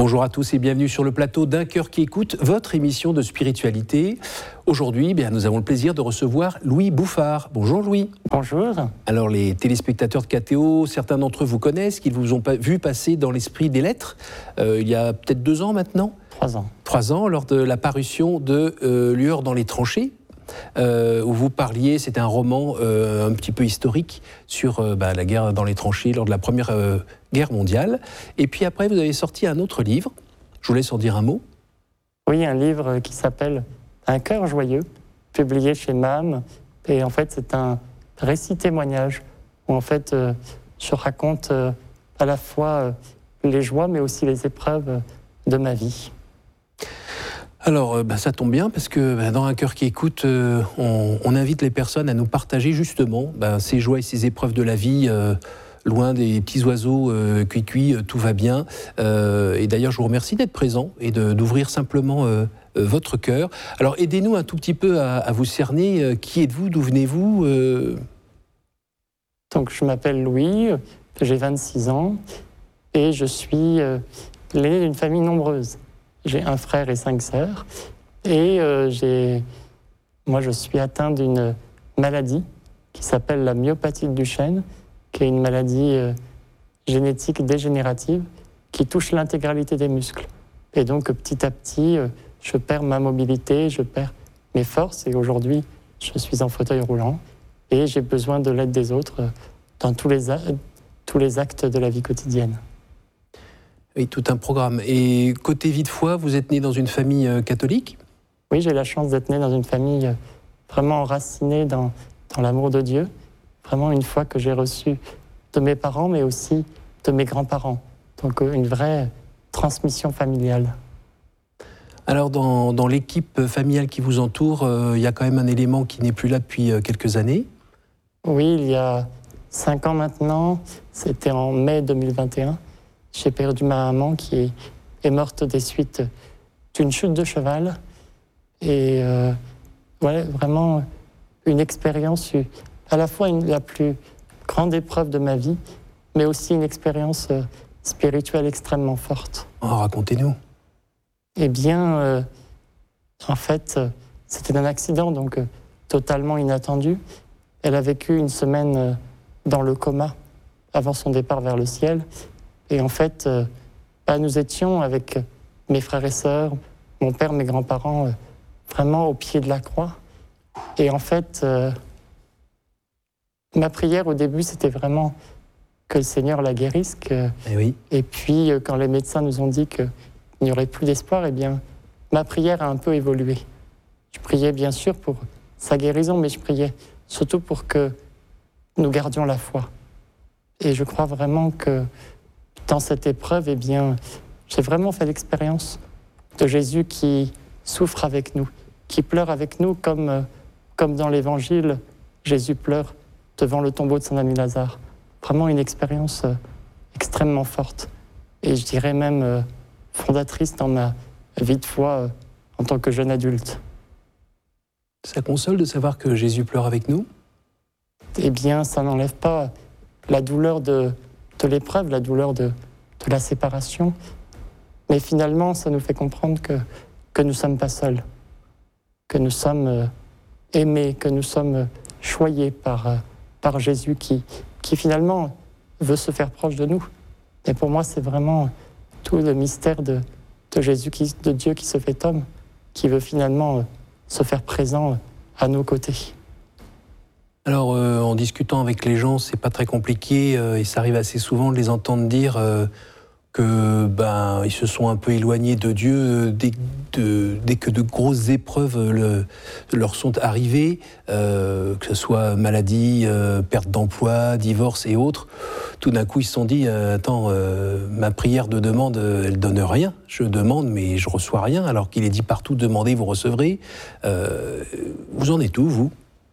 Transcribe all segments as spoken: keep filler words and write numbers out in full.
Bonjour à tous et bienvenue sur le plateau d'Un cœur qui écoute, votre émission de spiritualité. Aujourd'hui, bien, nous avons le plaisir de recevoir Louis Bouffard. Bonjour Louis. Bonjour. Alors les téléspectateurs de K T O, certains d'entre eux vous connaissent, qu'ils vous ont pas vu passer dans l'esprit des lettres, euh, il y a peut-être deux ans maintenant. Trois ans. Trois ans, lors de la parution de euh, Lueur dans les tranchées. Euh, où vous parliez, c'était un roman euh, un petit peu historique sur euh, bah, la guerre dans les tranchées lors de la Première euh, Guerre mondiale. Et puis après, vous avez sorti un autre livre. Je vous laisse en dire un mot. Oui, un livre qui s'appelle Un cœur joyeux, publié chez M A M. Et en fait, c'est un récit témoignage où en fait, euh, je raconte euh, à la fois euh, les joies, mais aussi les épreuves de ma vie. Alors, bah, ça tombe bien parce que bah, dans Un cœur qui écoute, euh, on, on invite les personnes à nous partager justement bah, ces joies et ces épreuves de la vie, euh, loin des petits oiseaux euh, cuit-cuit, euh, tout va bien. Euh, et d'ailleurs, je vous remercie d'être présent et de, d'ouvrir simplement euh, euh, votre cœur. Alors, aidez-nous un tout petit peu à, à vous cerner. Euh, qui êtes-vous? D'où venez-vous? euh... Donc, je m'appelle Louis, j'ai vingt-six ans et je suis euh, l'aîné d'une famille nombreuse. J'ai un frère et cinq sœurs. Et euh, j'ai... moi, je suis atteint d'une maladie qui s'appelle la myopathie de Duchenne, qui est une maladie euh, génétique dégénérative qui touche l'intégralité des muscles. Et donc, petit à petit, euh, je perds ma mobilité, je perds mes forces. Et aujourd'hui, je suis en fauteuil roulant et j'ai besoin de l'aide des autres euh, dans tous les, a... tous les actes de la vie quotidienne. Oui, tout un programme. Et côté vie de foi, vous êtes né dans une famille euh, catholique? Oui, j'ai la chance d'être né dans une famille euh, vraiment enracinée dans, dans l'amour de Dieu. Vraiment une foi que j'ai reçue de mes parents, mais aussi de mes grands-parents. Donc euh, une vraie transmission familiale. Alors, dans, dans l'équipe familiale qui vous entoure, euh, il y a quand même un élément qui n'est plus là depuis euh, quelques années. Oui, il y a cinq ans maintenant, c'était en mai deux mille vingt et un. J'ai perdu ma maman qui est, est morte des suites d'une chute de cheval. Et euh, ouais, vraiment une expérience, à la fois une, la plus grande épreuve de ma vie, mais aussi une expérience euh, spirituelle extrêmement forte. Oh, racontez-nous. Eh bien, euh, en fait, euh, c'était un accident, donc euh, totalement inattendu. Elle a vécu une semaine euh, dans le coma avant son départ vers le ciel. Et en fait, euh, bah, nous étions avec mes frères et sœurs, mon père, mes grands-parents, euh, vraiment au pied de la croix. Et en fait, euh, ma prière au début, c'était vraiment que le Seigneur la guérisse. Que... Eh oui. Et puis, euh, quand les médecins nous ont dit qu'il n'y aurait plus d'espoir, eh bien, ma prière a un peu évolué. Je priais bien sûr pour sa guérison, mais je priais surtout pour que nous gardions la foi. Et je crois vraiment que dans cette épreuve, eh bien, j'ai vraiment fait l'expérience de Jésus qui souffre avec nous, qui pleure avec nous, comme, euh, comme dans l'Évangile, Jésus pleure devant le tombeau de son ami Lazare. Vraiment une expérience euh, extrêmement forte, et je dirais même euh, fondatrice dans ma vie de foi euh, en tant que jeune adulte. Ça console de savoir que Jésus pleure avec nous? Eh bien, ça n'enlève pas la douleur de... de l'épreuve, la douleur de, de la séparation. Mais finalement, ça nous fait comprendre que, que nous ne sommes pas seuls, que nous sommes euh, aimés, que nous sommes euh, choyés par, euh, par Jésus qui, qui finalement veut se faire proche de nous. Et pour moi, c'est vraiment tout le mystère de, de Jésus, qui, de Dieu qui se fait homme, qui veut finalement euh, se faire présent euh, à nos côtés. Alors, euh, en discutant avec les gens, c'est pas très compliqué euh, et ça arrive assez souvent de les entendre dire euh, que ben ils se sont un peu éloignés de Dieu euh, dès, de, dès que de grosses épreuves le, leur sont arrivées, euh, que ce soit maladie, euh, perte d'emploi, divorce et autres. Tout d'un coup, ils se sont dit euh, attends, euh, ma prière de demande, elle donne rien. Je demande, mais je reçois rien. Alors qu'il est dit partout demandez, vous recevrez. Euh, vous en êtes où, vous ?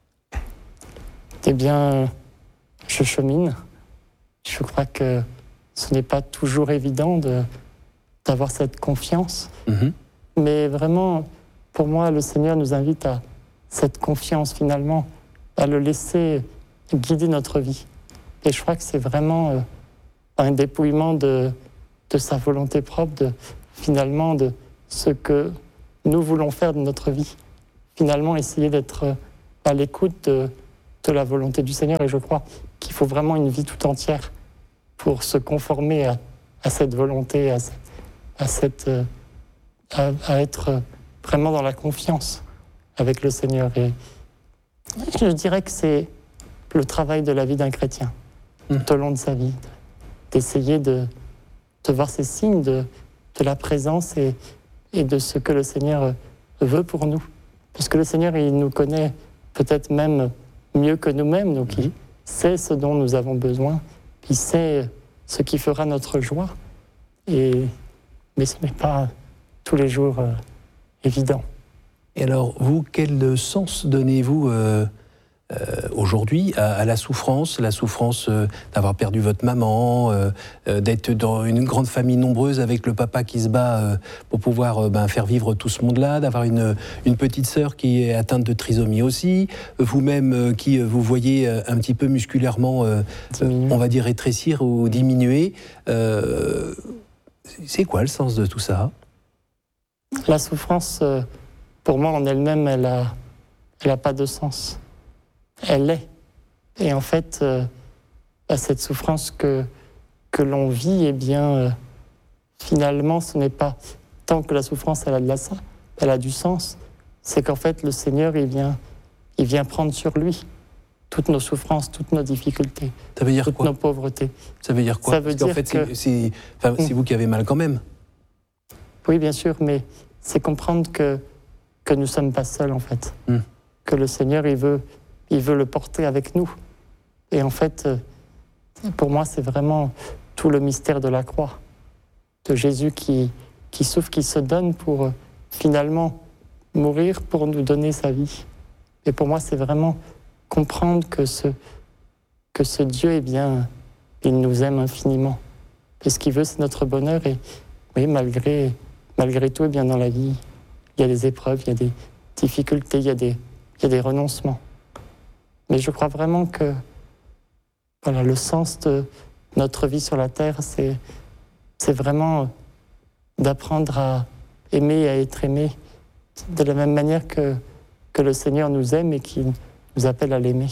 Eh bien, je chemine. Je crois que ce n'est pas toujours évident de, d'avoir cette confiance. Mmh. Mais vraiment, pour moi, le Seigneur nous invite à cette confiance finalement, à le laisser guider notre vie. Et je crois que c'est vraiment euh, un dépouillement de, de sa volonté propre, de finalement de ce que nous voulons faire de notre vie. Finalement, essayer d'être à l'écoute de, de la volonté du Seigneur. Et je crois qu'il faut vraiment une vie tout entière pour se conformer à, à cette volonté, à, à, cette, à, à être vraiment dans la confiance avec le Seigneur. Et je dirais que c'est le travail de la vie d'un chrétien, mmh. tout au long de sa vie, d'essayer de, de voir ces signes de, de la présence et, et de ce que le Seigneur veut pour nous. Parce que le Seigneur, il nous connaît peut-être même mieux que nous-mêmes, donc il sait ce dont nous avons besoin, il sait ce qui fera notre joie, et, mais ce n'est pas tous les jours euh, évident. Et alors, vous, quel sens donnez-vous euh, euh, aujourd'hui à, à la souffrance, la souffrance euh, d'avoir perdu votre maman, euh, euh, d'être dans une grande famille nombreuse avec le papa qui se bat euh, pour pouvoir euh, ben, faire vivre tout ce monde-là, d'avoir une, une petite sœur qui est atteinte de trisomie aussi, vous-même euh, qui euh, vous voyez euh, un petit peu musculairement, euh, euh, on va dire, rétrécir ou diminuer. Euh, c'est quoi le sens de tout ça ? La souffrance, euh, pour moi, en elle-même, elle n'a elle a pas de sens. Elle est. Et en fait, euh, cette souffrance que, que l'on vit, eh bien, euh, finalement, ce n'est pas tant que la souffrance, elle a de la, elle a du sens, c'est qu'en fait, le Seigneur, il vient, il vient prendre sur lui toutes nos souffrances, toutes nos difficultés, ça veut dire toutes quoi nos pauvretés. Ça veut dire quoi? Ça veut Parce qu'en dire fait, que... c'est, enfin, c'est vous qui avez mal quand même. Oui, bien sûr, mais c'est comprendre que, que nous ne sommes pas seuls, en fait. Mm. Que le Seigneur, il veut, il veut le porter avec nous. Et en fait, pour moi, c'est vraiment tout le mystère de la croix, de Jésus qui, qui souffre, qui se donne pour finalement mourir pour nous donner sa vie. Et pour moi, c'est vraiment comprendre que ce, que ce Dieu, eh bien, il nous aime infiniment. Et ce qu'il veut, c'est notre bonheur. Et oui, malgré, malgré tout, eh bien, dans la vie, il y a des épreuves, il y a des difficultés, il y a des, il y a des renoncements. Mais je crois vraiment que voilà, le sens de notre vie sur la terre, c'est, c'est vraiment d'apprendre à aimer et à être aimé de la même manière que, que le Seigneur nous aime et qu'il nous appelle à l'aimer.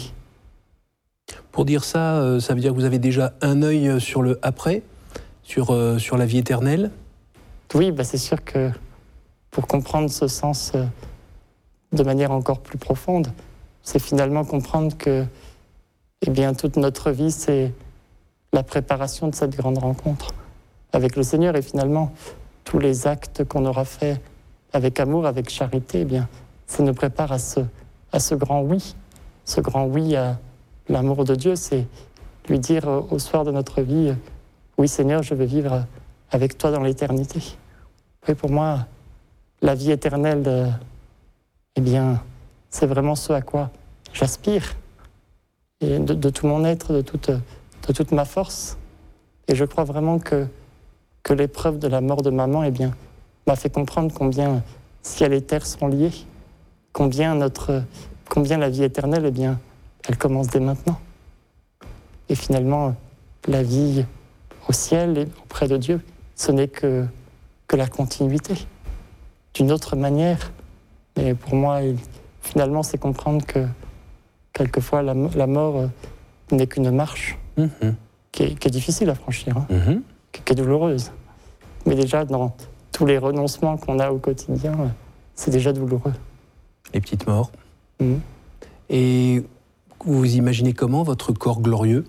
Pour dire ça, ça veut dire que vous avez déjà un œil sur le après, sur, euh, sur la vie éternelle? Oui, bah c'est sûr que pour comprendre ce sens euh, de manière encore plus profonde, c'est finalement comprendre que eh bien, toute notre vie, c'est la préparation de cette grande rencontre avec le Seigneur. Et finalement, tous les actes qu'on aura faits avec amour, avec charité, eh bien, ça nous prépare à ce, à ce grand oui. Ce grand oui à l'amour de Dieu, c'est lui dire au soir de notre vie, oui Seigneur, je veux vivre avec toi dans l'éternité. Et pour moi, la vie éternelle, euh, eh bien, c'est vraiment ce à quoi j'aspire. Et de, de tout mon être, de toute, de toute ma force. Et je crois vraiment que, que l'épreuve de la mort de maman, eh bien, m'a fait comprendre combien ciel et terre sont liés, combien, notre, combien la vie éternelle, eh bien, elle commence dès maintenant. Et finalement, la vie au ciel et auprès de Dieu, ce n'est que, que la continuité, d'une autre manière. Et pour moi, finalement, c'est comprendre que quelquefois, la, la mort n'est qu'une marche mmh. qui, est, qui est difficile à franchir, hein, mmh. qui, qui est douloureuse. Mais déjà, dans tous les renoncements qu'on a au quotidien, c'est déjà douloureux. Les petites morts. Mmh. Et vous imaginez comment votre corps glorieux?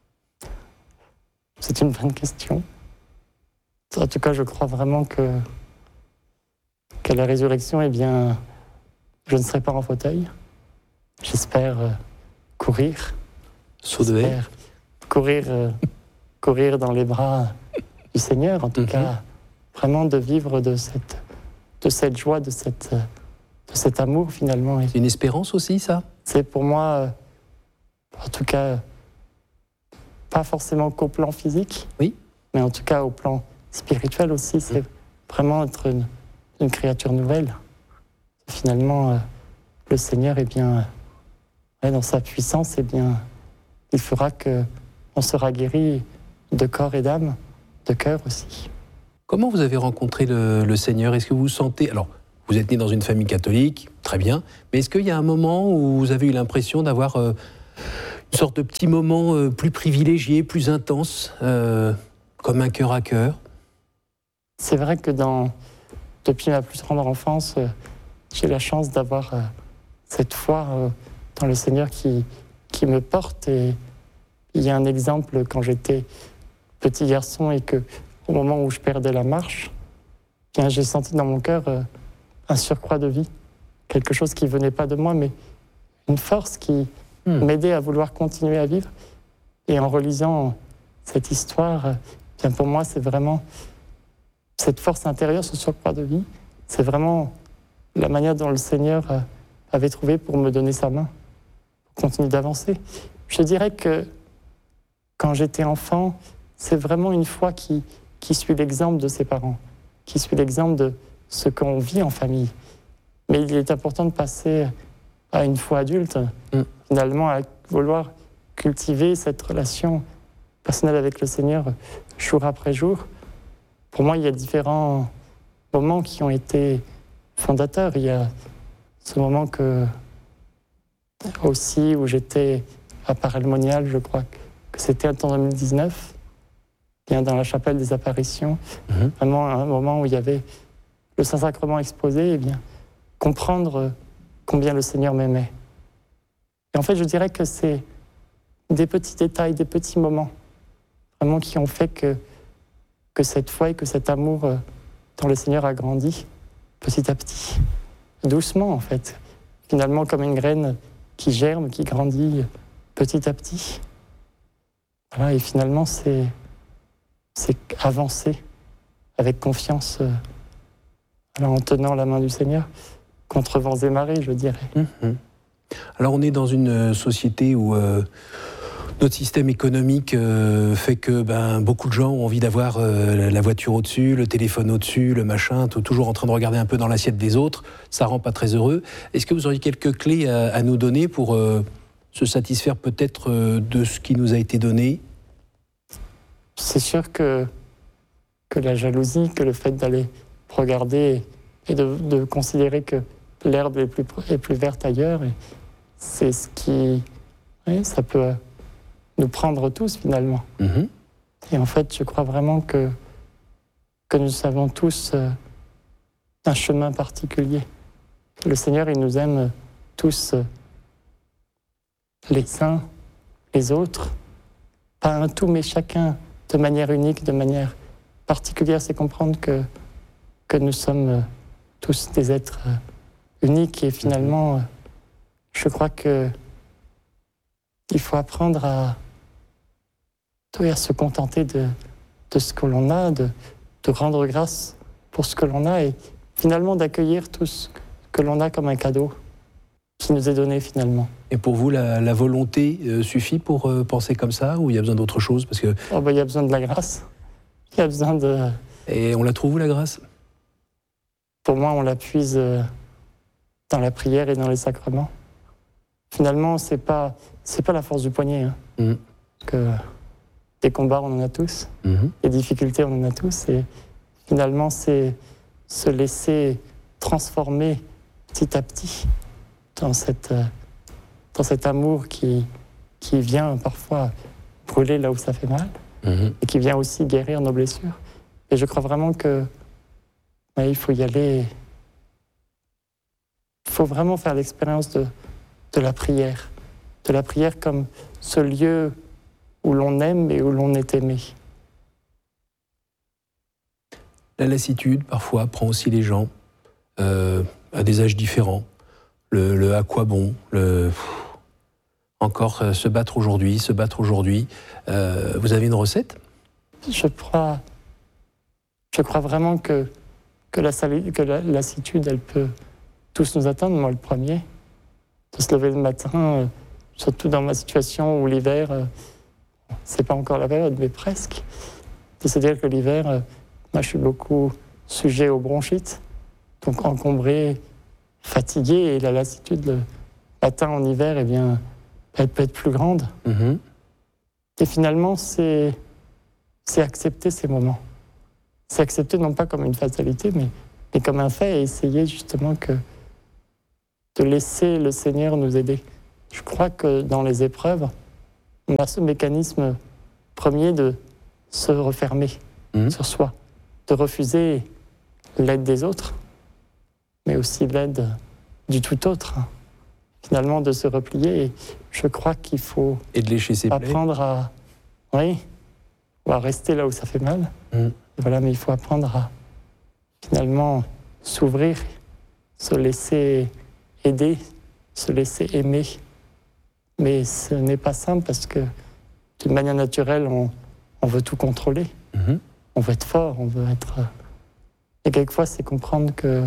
C'est une bonne question. En tout cas, je crois vraiment que qu'à la résurrection, eh bien, je ne serai pas en fauteuil. J'espère euh, courir. Saut de haie. Courir, euh, courir dans les bras du Seigneur, en tout mm-hmm. cas, vraiment de vivre de cette, de cette joie, de, cette, de cet amour finalement. C'est une espérance aussi, ça? C'est pour moi, euh, en tout cas, pas forcément qu'au plan physique, oui. mais en tout cas au plan spirituel aussi. C'est mm. vraiment être une, une créature nouvelle. Finalement, euh, le Seigneur, eh bien, euh, dans sa puissance, eh bien, il fera qu'on sera guéri de corps et d'âme, de cœur aussi. Comment vous avez rencontré le, le Seigneur? Est-ce que vous vous sentez... Alors, vous êtes né dans une famille catholique, très bien, mais est-ce qu'il y a un moment où vous avez eu l'impression d'avoir euh, une sorte de petit moment euh, plus privilégié, plus intense, euh, comme un cœur à cœur? C'est vrai que dans, depuis ma plus tendre enfance, euh, j'ai la chance d'avoir euh, cette foi euh, dans le Seigneur qui, qui me porte. Et il y a un exemple quand j'étais petit garçon et que, au moment où je perdais la marche, bien, j'ai senti dans mon cœur euh, un surcroît de vie, quelque chose qui ne venait pas de moi, mais une force qui mmh. m'aidait à vouloir continuer à vivre. Et en relisant cette histoire, euh, bien pour moi, c'est vraiment cette force intérieure, ce surcroît de vie, c'est vraiment la manière dont le Seigneur euh, avait trouvé pour me donner sa main, pour continuer d'avancer. Je dirais que quand j'étais enfant, c'est vraiment une foi qui, qui suit l'exemple de ses parents, qui suit l'exemple de ce qu'on vit en famille. Mais il est important de passer à une foi adulte, mmh. finalement, à vouloir cultiver cette relation personnelle avec le Seigneur jour après jour. Pour moi, il y a différents moments qui ont été fondateurs. Il y a ce moment que, aussi où j'étais à Paray-le-Monial, je crois que c'était en deux mille dix-neuf, bien dans la chapelle des apparitions, mmh. vraiment un moment où il y avait le Saint-Sacrement exposé, et bien comprendre combien le Seigneur m'aimait. Et en fait, je dirais que c'est des petits détails, des petits moments, vraiment qui ont fait que, que cette foi et que cet amour dans le Seigneur a grandi petit à petit, doucement en fait, finalement comme une graine qui germe, qui grandit petit à petit. Voilà, et finalement, c'est, c'est avancer avec confiance, euh, en tenant la main du Seigneur, contre vents et marées, je dirais. Mmh. Alors, on est dans une société où euh, notre système économique euh, fait que ben, beaucoup de gens ont envie d'avoir euh, la voiture au-dessus, le téléphone au-dessus, le machin, toujours en train de regarder un peu dans l'assiette des autres. Ça rend pas très heureux. Est-ce que vous auriez quelques clés à, à nous donner pour euh, se satisfaire peut-être euh, de ce qui nous a été donné? C'est sûr que, que la jalousie, que le fait d'aller regarder et de, de considérer que l'herbe est plus, est plus verte ailleurs, et c'est ce qui... Oui, ça peut nous prendre tous, finalement. Mmh. Et en fait, je crois vraiment que, que nous avons tous euh, un chemin particulier. Le Seigneur, il nous aime tous, euh, les uns, les autres, pas un tout, mais chacun de manière unique, de manière particulière. C'est comprendre que, que nous sommes tous des êtres uniques et finalement, je crois que il faut apprendre à, à se contenter de, de ce que l'on a, de, de rendre grâce pour ce que l'on a et finalement d'accueillir tout ce que l'on a comme un cadeau qui nous est donné finalement. Et pour vous, la, la volonté euh, suffit pour euh, penser comme ça ou il y a besoin d'autre chose? Parce que... oh ben, il y a besoin de la grâce. Il y a besoin de... Et on la trouve où, la grâce? Pour moi, on la puise euh, dans la prière et dans les sacrements. Finalement, c'est pas, c'est pas la force du poignet. Hein. Mmh. Parce que des combats, on en a tous. Mmh. Des difficultés, on en a tous. Et finalement, c'est se laisser transformer petit à petit dans, cette, dans cet amour qui, qui vient parfois brûler là où ça fait mal mmh. et qui vient aussi guérir nos blessures. Et je crois vraiment que ouais, il faut y aller. Il faut vraiment faire l'expérience de, de la prière. De la prière comme ce lieu où l'on aime et où l'on est aimé. La lassitude, parfois, prend aussi les gens euh, à des âges différents. Le, le à quoi bon, le... Encore euh, se battre aujourd'hui, se battre aujourd'hui. Euh, vous avez une recette? Je crois, je crois vraiment que, que, la, que la lassitude, elle peut tous nous atteindre, moi le premier. De se lever le matin, euh, surtout dans ma situation où l'hiver, euh, c'est pas encore la période, mais presque. De se dire que l'hiver, euh, moi je suis beaucoup sujet aux bronchites, donc encombré, fatigué, et la lassitude le matin en hiver, eh bien, elle peut être plus grande. Mmh. Et finalement, c'est, c'est accepter ces moments. c'est accepter non pas comme une fatalité, mais, mais comme un fait et essayer justement que, de laisser le Seigneur nous aider. Je crois que dans les épreuves, on a ce mécanisme premier de se refermer mmh. sur soi, de refuser l'aide des autres, mais aussi l'aide du tout autre. Finalement, de se replier. Et je crois qu'il faut et de lécher ses apprendre plaies. à, oui, à rester là où ça fait mal. Mmh. Voilà, mais il faut apprendre à finalement s'ouvrir, se laisser aider, se laisser aimer. Mais ce n'est pas simple parce que d'une manière naturelle, on, on veut tout contrôler. Mmh. On veut être fort, on veut être... Et quelquefois, c'est comprendre que,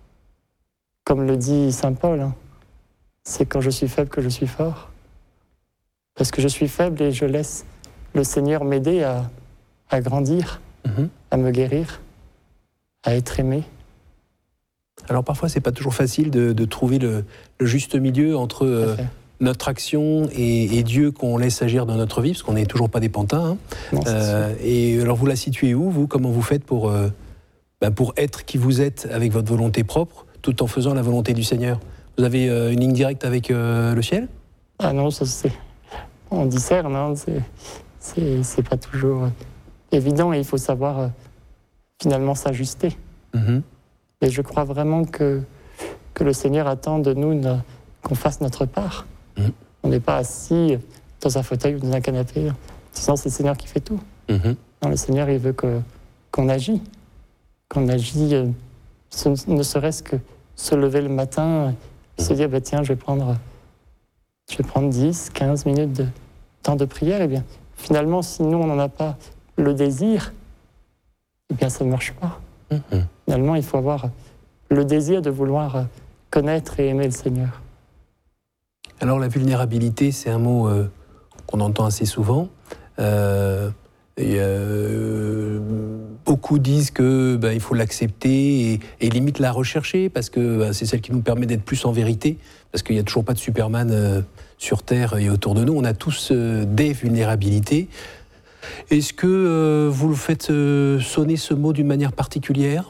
comme le dit saint Paul, hein, c'est quand je suis faible que je suis fort. Parce que je suis faible et je laisse le Seigneur m'aider à, à grandir, mmh. à me guérir, à être aimé. Alors parfois, c'est pas toujours facile de, de trouver le, le juste milieu entre euh, notre action et, et Dieu qu'on laisse agir dans notre vie, parce qu'on n'est toujours pas des pantins. Hein. Non, euh, et alors vous la situez où, vous? Comment vous faites pour, euh, ben pour être qui vous êtes avec votre volonté propre, tout en faisant la volonté du Seigneur? Vous avez euh, une ligne directe avec euh, le ciel? Ah non, ça c'est... On discerne, hein, c'est... C'est, c'est pas toujours évident et il faut savoir euh, finalement s'ajuster. Mmh. Et je crois vraiment que, que le Seigneur attend de nous ne, qu'on fasse notre part. Mmh. On n'est pas assis dans un fauteuil ou dans un canapé, sinon c'est le Seigneur qui fait tout. Mmh. Non, le Seigneur, il veut que, qu'on agit, qu'on agit, euh, ce, ne serait-ce que se lever le matin, mmh. se dire, bah, tiens, je vais prendre, je vais prendre dix, quinze minutes de temps de prière, et bien finalement, si nous, on n'en a pas le désir, eh bien, ça ne marche pas. Mmh. Finalement, il faut avoir le désir de vouloir connaître et aimer le Seigneur. Alors, la vulnérabilité, c'est un mot euh, qu'on entend assez souvent. Euh, et, euh, beaucoup disent que bah, il faut l'accepter et, et limite la rechercher, parce que bah, c'est celle qui nous permet d'être plus en vérité, parce qu'il n'y a toujours pas de Superman euh, sur Terre et autour de nous. On a tous euh, des vulnérabilités. Est-ce que euh, vous le faites euh, sonner ce mot d'une manière particulière?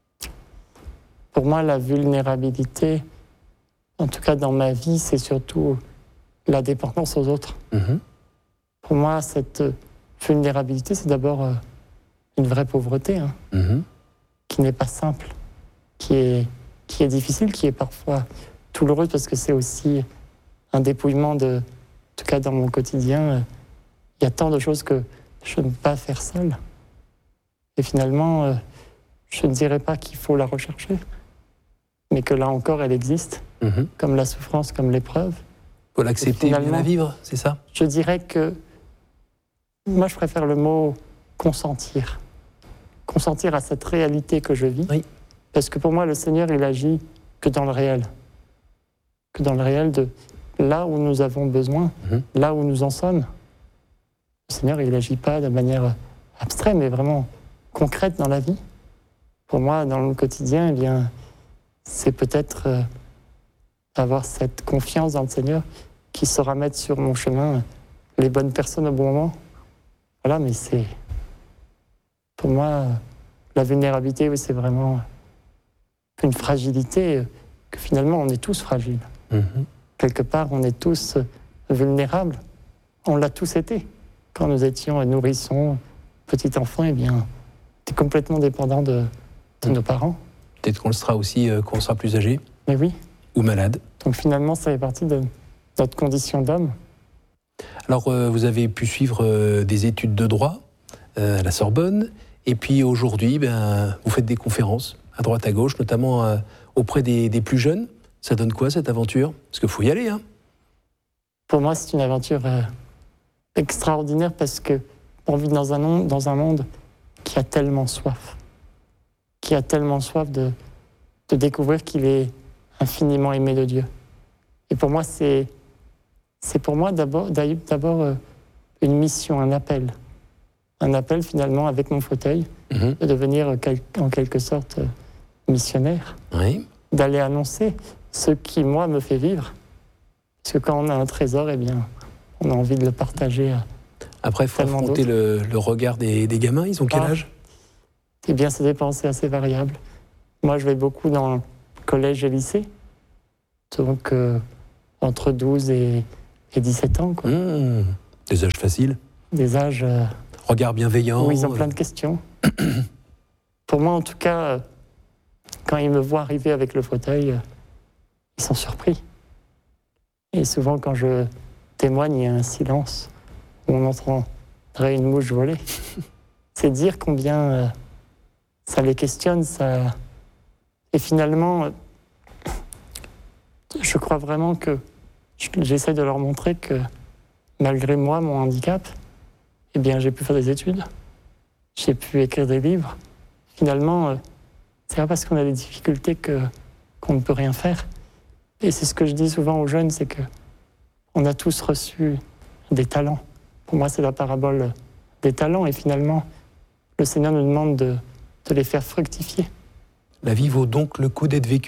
Pour moi, la vulnérabilité, en tout cas dans ma vie, c'est surtout la dépendance aux autres. Mmh. Pour moi, cette vulnérabilité, c'est d'abord euh, une vraie pauvreté, hein, mmh. qui n'est pas simple, qui est, qui est difficile, qui est parfois douloureuse, parce que c'est aussi un dépouillement de... En tout cas, dans mon quotidien, il y a tant de choses que je ne peux pas faire seul. Et finalement, euh, je ne dirais pas qu'il faut la rechercher, mais que là encore, elle existe, mmh. comme la souffrance, comme l'épreuve. Il faut l'accepter et bien la vivre, c'est ça? Je dirais que moi, je préfère le mot consentir. Consentir à cette réalité que je vis. Oui. Parce que pour moi, le Seigneur, il agit que dans le réel. Que dans le réel de là où nous avons besoin, mmh. là où nous en sommes. Le Seigneur, il n'agit pas de manière abstraite, mais vraiment concrète dans la vie. Pour moi, dans le quotidien, eh bien, c'est peut-être euh, avoir cette confiance dans le Seigneur qui saura mettre sur mon chemin les bonnes personnes au bon moment. Voilà, mais c'est... Pour moi, la vulnérabilité, oui, c'est vraiment une fragilité, que finalement, on est tous fragiles. Mmh. Quelque part, on est tous vulnérables. On l'a tous été. Quand nous étions nourrissons, petits enfants, eh bien, on était complètement dépendants de, de mmh. nos parents. Peut-être qu'on le sera aussi euh, quand on sera plus âgé. Mais oui. Ou malade. Donc finalement, ça fait partie de notre condition d'homme. Alors, euh, vous avez pu suivre euh, des études de droit euh, à la Sorbonne, et puis aujourd'hui, ben, vous faites des conférences à droite à gauche, notamment euh, auprès des, des plus jeunes. Ça donne quoi, cette aventure? Parce qu'il faut y aller, hein. Pour moi, c'est une aventure euh, extraordinaire, parce qu'on vit dans un, monde, dans un monde qui a tellement soif, qui a tellement soif de, de découvrir qu'il est infiniment aimé de Dieu. Et pour moi, c'est, c'est pour moi d'abord, d'abord euh, une mission, un appel. Un appel, finalement, avec mon fauteuil, mmh. de devenir en quelque sorte missionnaire. Oui. D'aller annoncer ce qui, moi, me fait vivre. Parce que quand on a un trésor, eh bien, on a envie de le partager. Après, il faut affronter le, le regard des, des gamins. Ils ont quel ah, âge? Eh bien, ça dépend, c'est assez variable. Moi, je vais beaucoup dans le collège et lycée, donc euh, entre douze et, et dix-sept ans. Quoi. Mmh, des âges faciles. Des âges... Euh, Regard bienveillant. où ils ont plein de questions. Pour moi, en tout cas, euh, quand ils me voient arriver avec le fauteuil, euh, ils sont surpris. Et souvent, quand je témoigne, il y a un silence où on entendrait une mouche voler. C'est dire combien euh, ça les questionne. Ça... Et finalement, euh, je crois vraiment que j'essaie de leur montrer que malgré moi, mon handicap, eh bien, j'ai pu faire des études, j'ai pu écrire des livres. Finalement, euh, c'est pas parce qu'on a des difficultés que, qu'on ne peut rien faire. Et c'est ce que je dis souvent aux jeunes, c'est que on a tous reçu des talents. Pour moi, c'est la parabole des talents. Et finalement, le Seigneur nous demande de, de les faire fructifier. La vie vaut donc le coup d'être vécue ?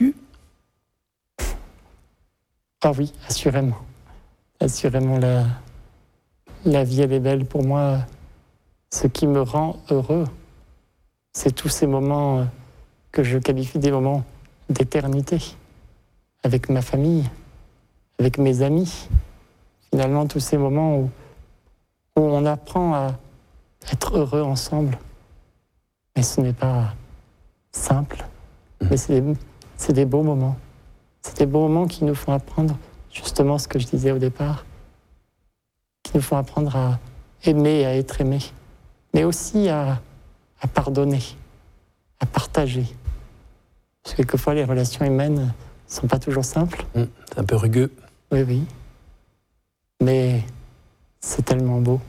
Ah oui, assurément. Assurément, la, la vie, elle est belle. Pour moi, ce qui me rend heureux, c'est tous ces moments que je qualifie des moments d'éternité, avec ma famille, avec mes amis. Finalement, tous ces moments où, où on apprend à être heureux ensemble. Mais ce n'est pas simple, mais c'est des, c'est des beaux moments. C'est des beaux moments qui nous font apprendre justement ce que je disais au départ, qui nous font apprendre à aimer et à être aimé, mais aussi à, à pardonner, à partager. Parce que quelquefois, les relations humaines ne sont pas toujours simples. Mmh, c'est un peu rugueux. Oui, oui. Mais c'est tellement beau.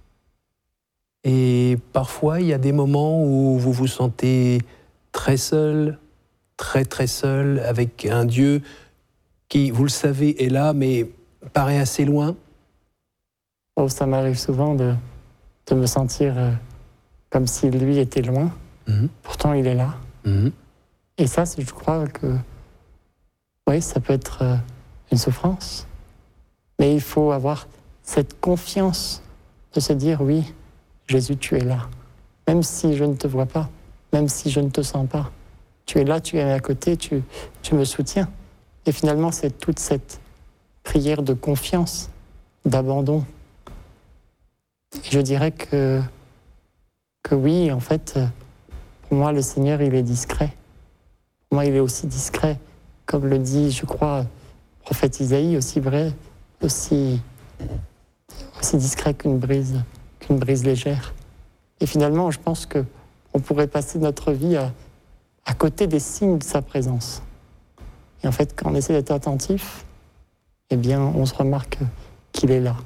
Et parfois, il y a des moments où vous vous sentez très seul, très très seul, avec un Dieu qui, vous le savez, est là, mais paraît assez loin. Oh, ça m'arrive souvent de, de me sentir euh, comme si lui était loin. Mmh. Pourtant, il est là. Mmh. Et ça, je crois que oui, ça peut être euh, une souffrance. Mais il faut avoir cette confiance de se dire, oui, Jésus, tu es là. Même si je ne te vois pas, même si je ne te sens pas. Tu es là, tu es à côté, tu, tu me soutiens. Et finalement, c'est toute cette prière de confiance, d'abandon. Et je dirais que, que oui, en fait, pour moi, le Seigneur, il est discret. Pour moi, il est aussi discret, comme le dit, je crois, le prophète Isaïe, aussi vrai, aussi, aussi discret qu'une brise, qu'une brise légère. Et finalement, je pense qu'on pourrait passer notre vie à, à côté des signes de sa présence. Et en fait, quand on essaie d'être attentif, eh bien, on se remarque qu'il est là.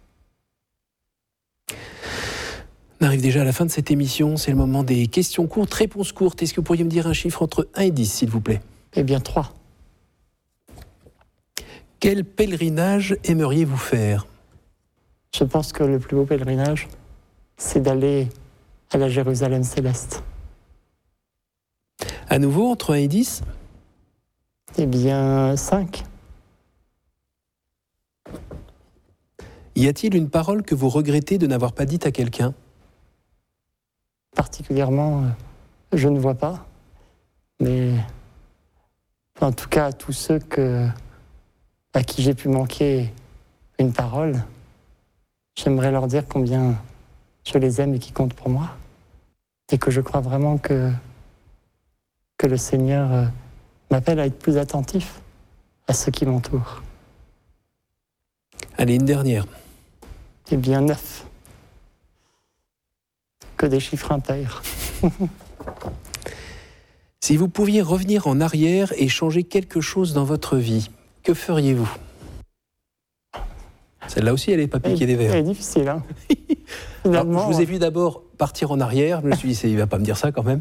On arrive déjà à la fin de cette émission. C'est le moment des questions courtes, réponses courtes. Est-ce que vous pourriez me dire un chiffre entre un et dix, s'il vous plaît ? Eh bien, trois. Quel pèlerinage aimeriez-vous faire ? Je pense que le plus beau pèlerinage, c'est d'aller à la Jérusalem céleste. À nouveau, entre un et dix ? Eh bien, cinq. Y a-t-il une parole que vous regrettez de n'avoir pas dite à quelqu'un ? Particulièrement, euh, je ne vois pas. Mais en tout cas, à tous ceux que, à qui j'ai pu manquer une parole, j'aimerais leur dire combien je les aime et qu'ils comptent pour moi. Et que je crois vraiment que, que le Seigneur euh, m'appelle à être plus attentif à ceux qui m'entourent. Allez, une dernière. Eh bien, neuf. Que des chiffres impairs. Si vous pouviez revenir en arrière et changer quelque chose dans votre vie, que feriez-vous ? Celle-là aussi, elle n'est pas piquée des verres. Elle est difficile, hein. Finalement, alors, je vous ai vu d'abord partir en arrière. Je me suis dit, il ne va pas me dire ça quand même.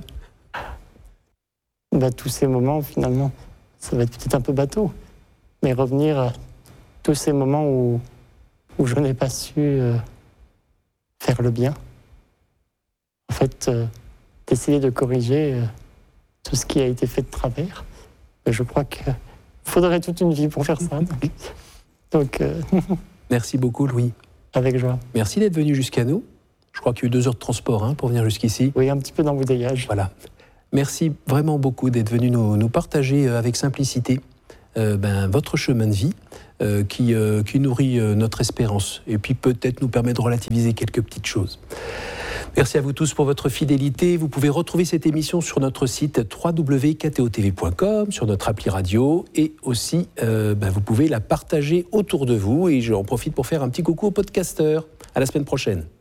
Bah, tous ces moments, finalement, ça va être peut-être un peu bateau. Mais revenir à tous ces moments où, où je n'ai pas su euh, faire le bien. En fait, euh, d'essayer de corriger euh, tout ce qui a été fait de travers. Mais je crois qu'il faudrait toute une vie pour faire ça. Donc, donc euh... Merci beaucoup, Louis. Avec joie. Merci d'être venu jusqu'à nous. Je crois qu'il y a eu deux heures de transport hein, pour venir jusqu'ici. Oui, un petit peu d'embouteillage. Voilà. Merci vraiment beaucoup d'être venu nous, nous partager avec simplicité euh, ben, votre chemin de vie euh, qui, euh, qui nourrit euh, notre espérance et puis peut-être nous permet de relativiser quelques petites choses. Merci à vous tous pour votre fidélité. Vous pouvez retrouver cette émission sur notre site w w w point k t o t v point com, sur notre appli radio et aussi euh, ben, vous pouvez la partager autour de vous et j'en profite pour faire un petit coucou aux podcasteurs. À la semaine prochaine.